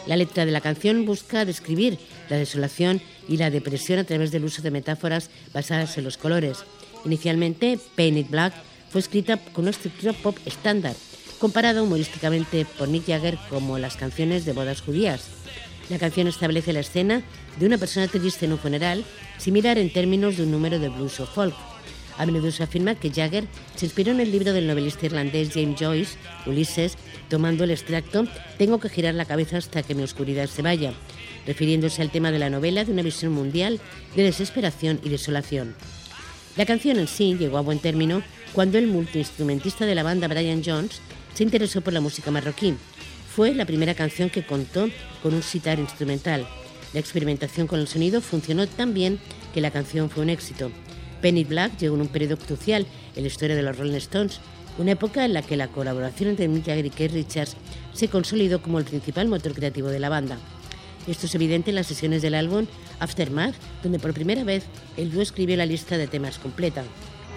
La letra de la canción busca describir la desolación y la depresión a través del uso de metáforas basadas en los colores. Inicialmente, Paint It Black fue escrita con una estructura pop estándar, comparada humorísticamente por Mick Jagger como las canciones de bodas judías. La canción establece la escena de una persona triste en un funeral, similar en términos de un número de blues o folk. A menudo se afirma que Jagger se inspiró en el libro del novelista irlandés James Joyce, Ulises, tomando el extracto «Tengo que girar la cabeza hasta que mi oscuridad se vaya», refiriéndose al tema de la novela de una visión mundial de desesperación y desolación. La canción en sí llegó a buen término cuando el multiinstrumentista de la banda Brian Jones se interesó por la música marroquí. Fue la primera canción que contó con un sitar instrumental. La experimentación con el sonido funcionó tan bien que la canción fue un éxito. Paint It Black llegó en un periodo crucial en la historia de los Rolling Stones, una época en la que la colaboración entre Mick Jagger y Keith Richards se consolidó como el principal motor creativo de la banda. Esto es evidente en las sesiones del álbum Aftermath, donde por primera vez el dúo escribió la lista de temas completa.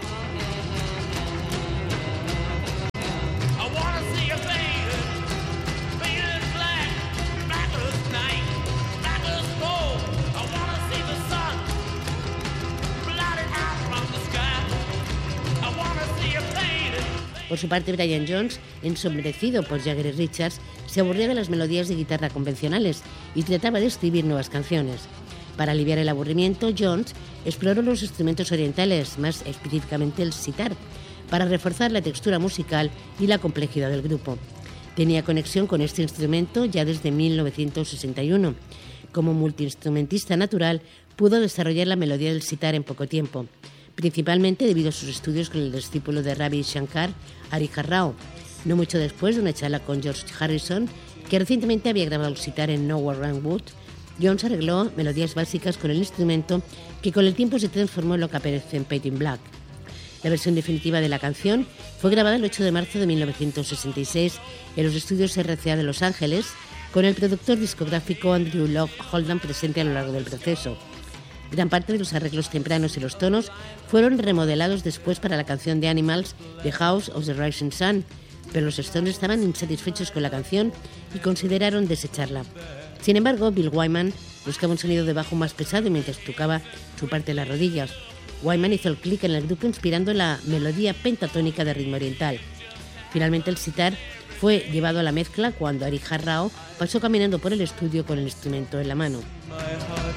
Por su parte, Brian Jones, ensombrecido por Jagger y Richards, se aburría de las melodías de guitarra convencionales y trataba de escribir nuevas canciones. Para aliviar el aburrimiento, Jones exploró los instrumentos orientales, más específicamente el sitar, para reforzar la textura musical y la complejidad del grupo. Tenía conexión con este instrumento ya desde 1961. Como multiinstrumentista natural, pudo desarrollar la melodía del sitar en poco tiempo, principalmente debido a sus estudios con el discípulo de Ravi Shankar, Harihar Rao. No mucho después de una charla con George Harrison, que recientemente había grabado el sitar en Nowhere Run Wood, Jones arregló melodías básicas con el instrumento que con el tiempo se transformó en lo que aparece en Paint It Black. La versión definitiva de la canción fue grabada el 8 de marzo de 1966 en los estudios RCA de Los Ángeles, con el productor discográfico Andrew Loog Oldham presente a lo largo del proceso. Gran parte de los arreglos tempranos y los tonos fueron remodelados después para la canción de Animals, The House of the Rising Sun, pero los Stones estaban insatisfechos con la canción y consideraron desecharla. Sin embargo, Bill Wyman buscaba un sonido de bajo más pesado mientras tocaba su parte de las rodillas. Wyman hizo el clic en el grupo inspirando la melodía pentatónica de ritmo oriental. Finalmente el sitar fue llevado a la mezcla cuando Harihar Rao pasó caminando por el estudio con el instrumento en la mano.